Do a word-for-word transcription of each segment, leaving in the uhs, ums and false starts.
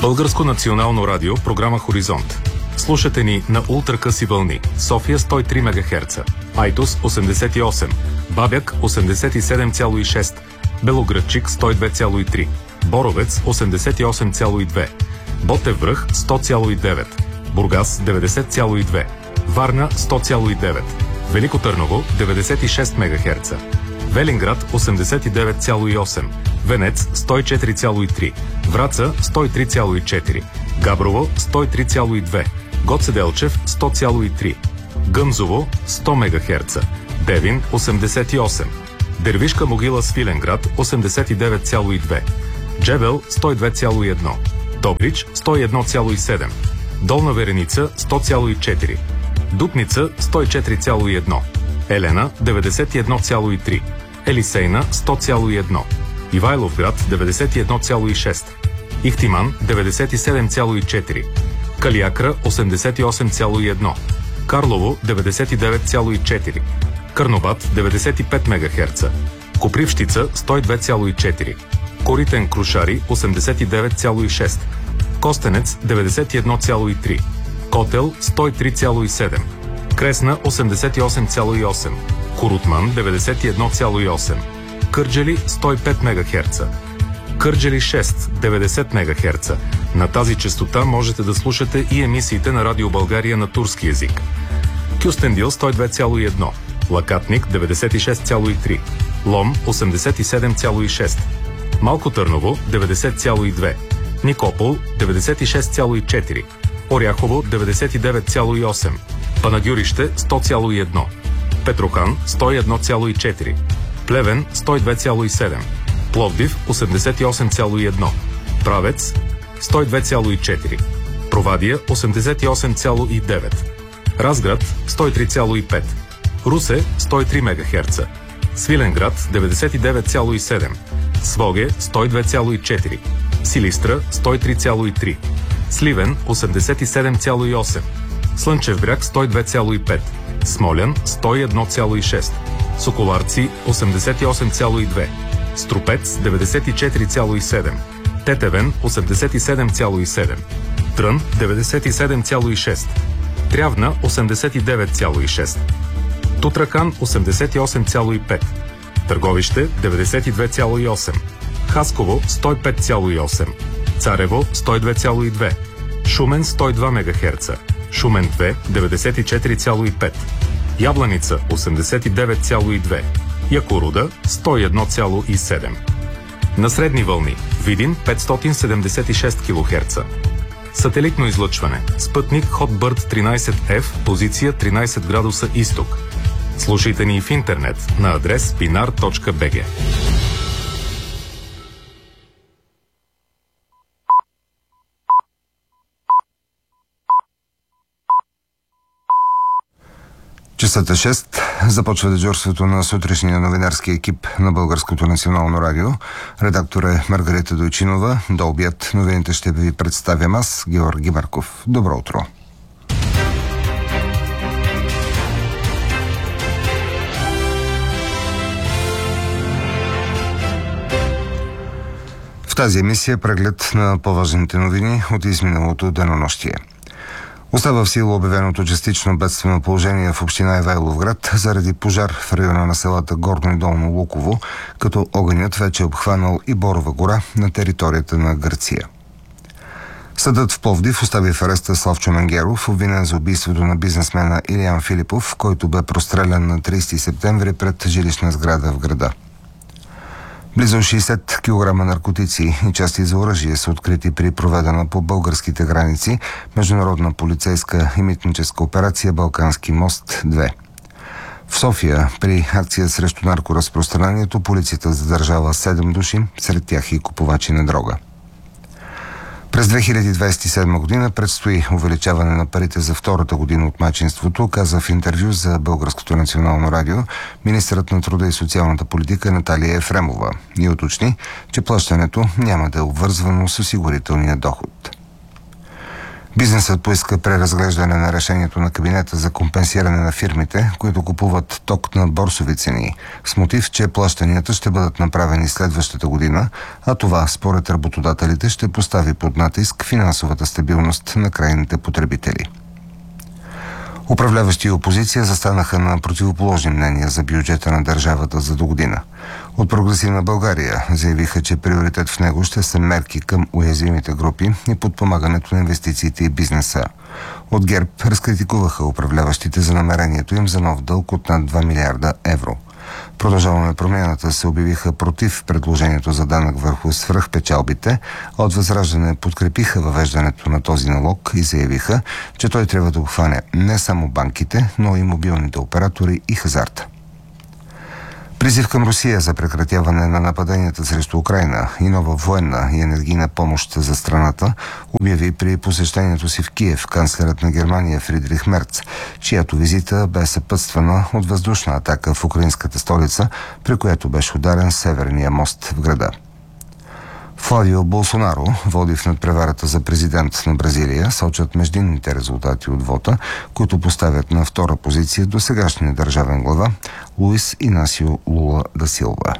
Българско национално радио, програма Хоризонт. Слушате ни на ултракъси вълни. София сто и три мегахерца, Айтос осемдесет и осем, Бабяк осемдесет и седем цяло и шест, Белоградчик сто и две цяло и три, Боровец осемдесет и осем цяло и две, Ботев връх сто цяло и девет, Бургас деветдесет цяло и две, Варна сто цяло и девет, Велико Търново деветдесет и шест мегахерца, Велинград осемдесет и девет цяло и осем, Венец сто и четири цяло и три, Враца сто и три цяло и четири, Габрово сто и три цяло и две, Гоце Делчев сто цяло и три, Гъмзово сто мегахерца, Девин осемдесет и осем, Дервишка могила Свиленград осемдесет и девет цяло и две, Джебел сто и две цяло и едно, Добрич сто и едно цяло и седем, Долна Вереница сто цяло и четири, Дупница сто и четири цяло и едно, Елена деветдесет и едно цяло и три, Елисейна сто цяло и едно, Ивайловград деветдесет и едно цяло и шест, Ихтиман деветдесет и седем цяло и четири, Калиакра осемдесет и осем цяло и едно, Карлово деветдесет и девет цяло и четири, Карнобат деветдесет и пет мегахерца, Копривщица сто и две цяло и четири, Коритен Крушари осемдесет и девет цяло и шест, Костенец деветдесет и едно цяло и три, Котел сто и три цяло и седем, Кресна осемдесет и осем цяло и осем, Корутман деветдесет и едно цяло и осем, Кърджали сто и пет мегахерца, Кърджали шест деветдесет мегахерца. На тази честота можете да слушате и емисиите на Радио България на турски език. Кюстендил сто и две цяло и едно, Лакатник деветдесет и шест цяло и три, Лом осемдесет и седем цяло и шест, Малко Търново деветдесет цяло и две, Никопол деветдесет и шест цяло и четири, Оряхово деветдесет и девет цяло и осем, Панагюрище сто цяло и едно, Петрохан сто и едно цяло и четири, Плевен сто и две цяло и седем, Пловдив осемдесет и осем цяло и едно, Правец сто и две цяло и четири, Провадия осемдесет и осем цяло и девет, Разград сто и три цяло и пет, Русе сто и три мегахерца, Свиленград деветдесет и девет цяло и седем, Своге сто и две цяло и четири, Силистра сто и три цяло и три, Сливен осемдесет и седем цяло и осем, Слънчев бряг сто и две цяло и пет, Смолян сто и едно цяло и шест, Соколарци осемдесет и осем цяло и две, Струпец деветдесет и четири цяло и седем, Тетевен осемдесет и седем цяло и седем, Трън деветдесет и седем цяло и шест, Трявна осемдесет и девет цяло и шест, Тутракан осемдесет и осем цяло и пет, Търговище деветдесет и две цяло и осем, Хасково сто и пет цяло и осем, Царево сто и две цяло и две, Шумен сто и два мегахерца, Шумен две деветдесет и четири цяло и пет, Ябланица осемдесет и девет цяло и две, Якоруда сто и едно цяло и седем. На средни вълни Видин петстотин седемдесет и шест килохерца. Сателитно излъчване. Спътник Hotbird тринайсет еф, позиция тринайсет градуса изток. Слушайте ни в интернет на адрес пинар точка би джи. Часът е шест. Започва дежурството на сутрешния новинарски екип на Българското национално радио. Редактор е Маргарита Дойчинова. До обяд новините ще ви представям аз, Георги Марков. Добро утро! В тази емисия преглед на по-важните новини от изминалото денонощие. Остава в сила обявеното частично бедствено положение в община Ивайловград заради пожар в района на селата Горно и Долно Луково, като огънят вече е обхванал и Борова гора на територията на Гърция. Съдът в Пловдив остави в ареста Славчо Менгеров, обвинен за убийството на бизнесмена Илиян Филипов, който бе прострелян на трийсети септември пред жилищна сграда в града. Близо шейсет килограма наркотици и части за оръжие са открити при проведена по българските граници международна полицейска и митническа операция Балкански мост две. В София при акция срещу наркоразпространението полицията задържала седем души, сред тях и купувачи на дрога. През две хиляди двадесет и седма година предстои увеличаване на парите за втората година от майчинството, каза в интервю за Българското национално радио министърът на труда и социалната политика Наталия Ефремова и уточни, че плащането няма да е обвързвано с осигурителния доход. Бизнесът поиска преразглеждане на решението на кабинета за компенсиране на фирмите, които купуват ток на борсови цени, с мотив, че плащанията ще бъдат направени следващата година, а това, според работодателите, ще постави под натиск финансовата стабилност на крайните потребители. Управляващи и опозиция застанаха на противоположни мнения за бюджета на държавата за до година. От Прогресивна България заявиха, че приоритет в него ще са мерки към уязвимите групи и подпомагането на инвестициите и бизнеса. От ГЕРБ разкритикуваха управляващите за намерението им за нов дълг от над два милиарда евро. Продължаваме промяната се обявиха против предложението за данък върху свръхпечалбите, а от Възраждане подкрепиха въвеждането на този налог и заявиха, че той трябва да обхване не само банките, но и мобилните оператори и хазарта. Призив към Русия за прекратяване на нападенията срещу Украйна и нова военна и енергийна помощ за страната обяви при посещението си в Киев канцлерът на Германия Фридрих Мерц, чиято визита бе съпътствана от въздушна атака в украинската столица, при която беше ударен северния мост в града. Флавио Болсонаро води в надпреварата за президент на Бразилия, сочат междинните резултати от вота, които поставят на втора позиция досегашния държавен глава Луис Инасио Лула да Силва.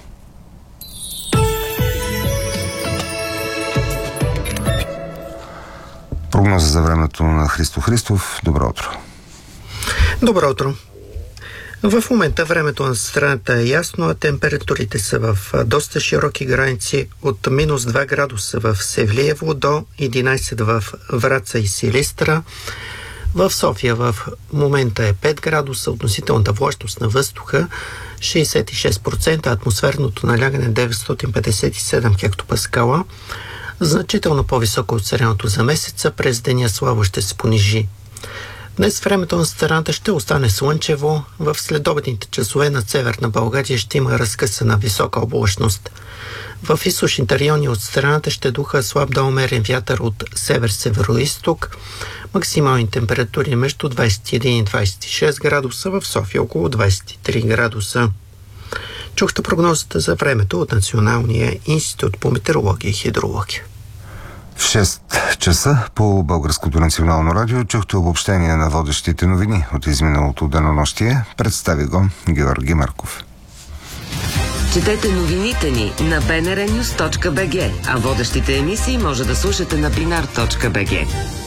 Прогноза за времето на Христо Христов. Добро утро. Добро утро. В момента времето на страната е ясно, а температурите са в доста широки граници от минус два градуса в Севлиево до единайсет в Враца и Силистра. В София в момента е пет градуса, относителната влажност на въздуха шейсет и шест процента, атмосферното налягане деветстотин петдесет и седем хектопаскала. Значително по-високо от средното за месеца, през деня слабо ще се понижи. Днес времето на страната ще остане слънчево. В следобедните часове над северна България ще има разкъсана висока облачност. В източните райони от страната ще духа слаб до умерен вятър от север-североизток. Максимални температури между двайсет и един и двайсет и шест градуса, в София около двайсет и три градуса. Чухте прогнозата за времето от Националния институт по метеорология и хидрология. В шест часа по Българското национално радио чухте обобщение на водещите новини от изминалото денонощие. Представи го Георги Марков. Четете новините ни на би ен ар нюс точка би джи, а водещите емисии може да слушате на бинар точка би джи.